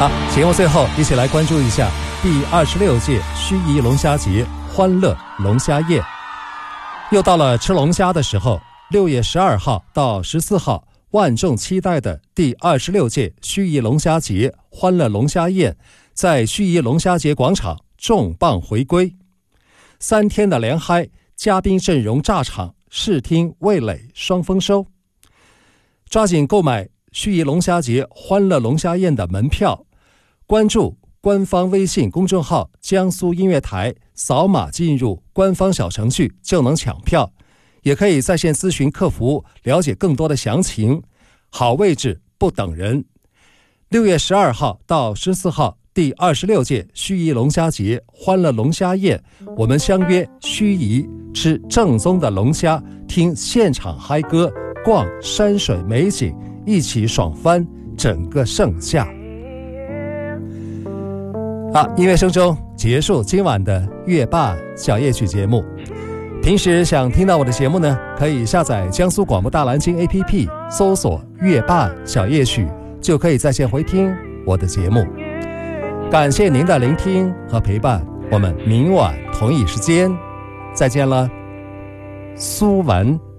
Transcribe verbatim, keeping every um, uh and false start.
好，节目最后一起来关注一下第二十六届盱眙龙虾节欢乐龙虾宴。又到了吃龙虾的时候，六月十二号到十四号，万众期待的第二十六届盱眙龙虾节欢乐龙虾宴在盱眙龙虾节广场重磅回归，三天的联嗨，嘉宾阵容炸场，视听味蕾双丰收。抓紧购买盱眙龙虾节欢乐龙虾宴的门票，关注官方微信公众号江苏音乐台，扫码进入官方小程序就能抢票，也可以在线咨询客服了解更多的详情。好位置不等人。六月十二号到十四号，第二十六届盱眙龙虾节欢乐龙虾宴，我们相约盱眙，吃正宗的龙虾，听现场嗨歌，逛山水美景，一起爽翻整个盛夏。好，音乐声中结束今晚的乐霸小夜曲节目。平时想听到我的节目呢，可以下载江苏广播大蓝鲸 A P P， 搜索乐霸小夜曲，就可以在线回听我的节目。感谢您的聆听和陪伴，我们明晚同一时间再见了，苏文。